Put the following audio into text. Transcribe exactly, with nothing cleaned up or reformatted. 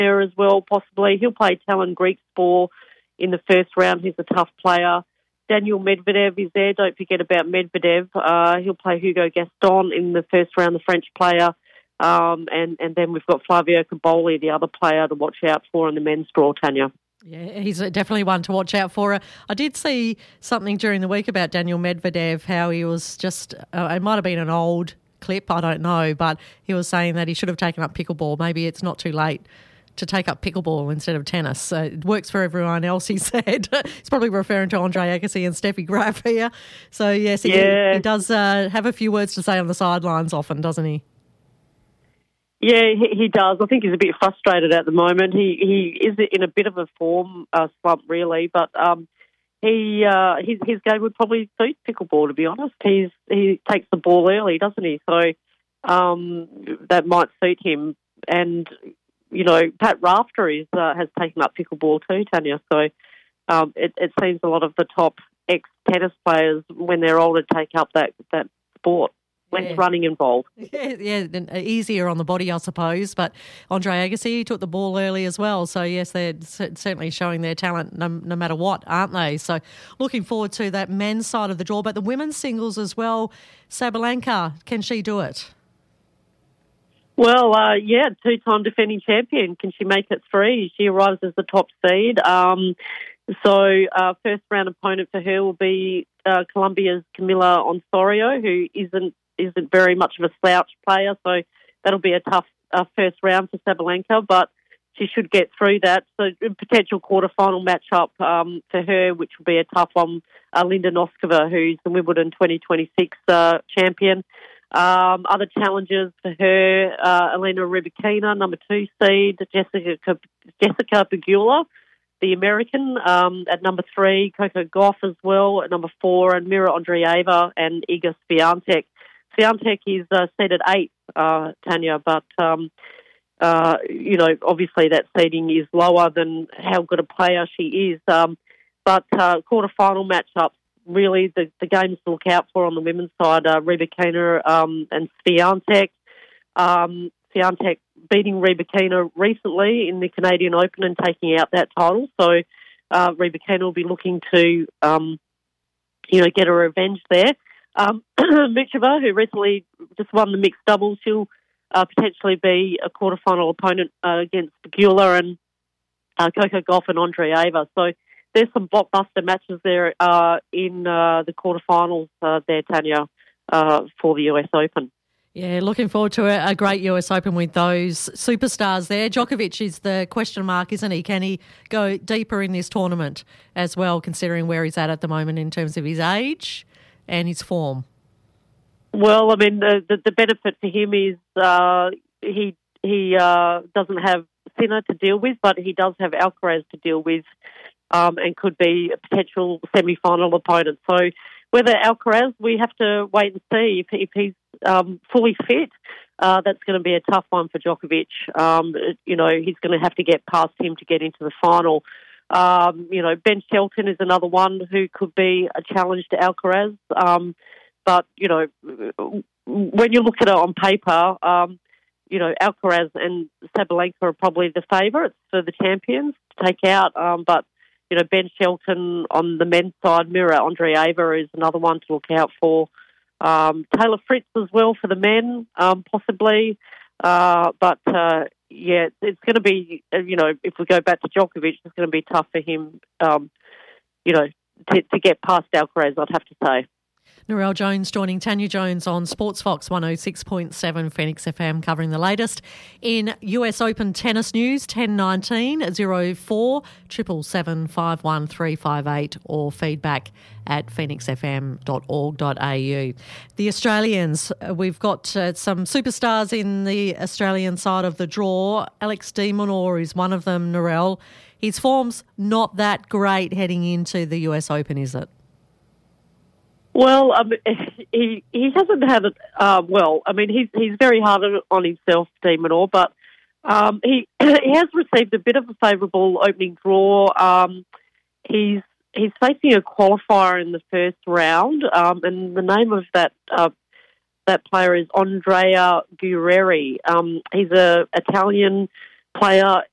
there as well, possibly. He'll play Talon Griekspoor in the first round. He's a tough player. Daniel Medvedev is there. Don't forget about Medvedev. Uh, he'll play Hugo Gaston in the first round, the French player. Um, and, and then we've got Flavio Caboli, the other player to watch out for in the men's draw, Tanya. Yeah, he's definitely one to watch out for. I did see something during the week about Daniel Medvedev, how he was just, uh, it might have been an old clip, I don't know, but he was saying that he should have taken up pickleball. Maybe it's not too late to take up pickleball instead of tennis. So it works for everyone else, he said. He's probably referring to Andre Agassi and Steffi Graf here. So, yes, he, yeah. he does uh, have a few words to say on the sidelines often, doesn't he? Yeah, he, he does. I think he's a bit frustrated at the moment. He he is in a bit of a form uh, slump, really, but um, he uh, his his game would probably suit pickleball, to be honest. He's he takes the ball early, doesn't he? So um, that might suit him. And you know, Pat Rafter is uh, has taken up pickleball too, Tanya. So um, it, it seems a lot of the top ex-tennis players, when they're older, take up that that sport. Less yeah. running involved. Yeah, yeah, easier on the body, I suppose. But Andre Agassi took the ball early as well. So, yes, they're certainly showing their talent no, no matter what, aren't they? So, looking forward to that men's side of the draw. But the women's singles as well, Sabalenka, can she do it? Well, uh, yeah, two-time defending champion. Can she make it three? She arrives as the top seed. Um, so, uh, first round opponent for her will be uh, Colombia's Camila Osorio, who isn't isn't very much of a slouch player, so that'll be a tough uh, first round for Sabalenka, but she should get through that. So a potential quarterfinal matchup um, for her, which will be a tough one, uh, Linda Noskova, who's the Wimbledon twenty twenty-six uh, champion. Um, other challenges for her, uh, Elena Rybakina, number two seed, Jessica Jessica Pegula, the American, um, at number three, Coco Gauff as well at number four, and Mira Andreeva and Iga Swiatek. Swiatek is uh, seeded eighth, uh, Tanya, but, um, uh, you know, obviously that seeding is lower than how good a player she is. Um, but uh, quarterfinal matchups, really the, the games to look out for on the women's side are Rybakina um, and Swiatek. Um, Swiatek beating Rybakina recently in the Canadian Open and taking out that title. So uh, Rybakina will be looking to, um, you know, get a revenge there. Um, Muchova, who recently just won the mixed doubles, she'll uh, potentially be a quarterfinal opponent uh, against Pegula and uh, Coco Gauff and Andreeva. So there's some blockbuster matches there uh, in uh, the quarterfinals uh, there, Tanya, uh, for the U S Open. Yeah, looking forward to a, a great U S Open with those superstars there. Djokovic is the question mark, isn't he? Can he go deeper in this tournament as well, considering where he's at at the moment in terms of his age and his form? Well, I mean, the the, the benefit for him is uh, he he uh, doesn't have Sinner to deal with, but he does have Alcaraz to deal with, um, and could be a potential semi-final opponent. So whether Alcaraz, we have to wait and see if, if he's um, fully fit. Uh, that's going to be a tough one for Djokovic. Um, you know, he's going to have to get past him to get into the final. Um, you know, Ben Shelton is another one who could be a challenge to Alcaraz. Um, but, you know, when you look at it on paper, um, you know, Alcaraz and Sabalenka are probably the favourites for the champions to take out. Um, but, you know, Ben Shelton on the men's side, Mira Andreeva is another one to look out for. Um, Taylor Fritz as well for the men, um, possibly. Uh, but, uh, yeah, it's going to be, you know, if we go back to Djokovic, it's going to be tough for him, um, you know, to, to get past Alcaraz, I'd have to say. Narelle Jones joining Tanya Jones on Sports Fox one oh six point seven Phoenix F M, covering the latest in U S Open tennis news. Ten nineteen oh four triple seven five one three five eight or feedback at phoenix f m dot org dot a u. The Australians, we've got uh, some superstars in the Australian side of the draw. Alex de Minaur is one of them, Narelle. His form's not that great heading into the U S Open, is it? Well, um, he he hasn't had it uh, well. I mean, he's he's very hard on, on himself, de Minaur, but um, he he has received a bit of a favourable opening draw. Um, he's he's facing a qualifier in the first round, um, and the name of that uh, that player is Andrea Guerrieri. Um, he's a Italian player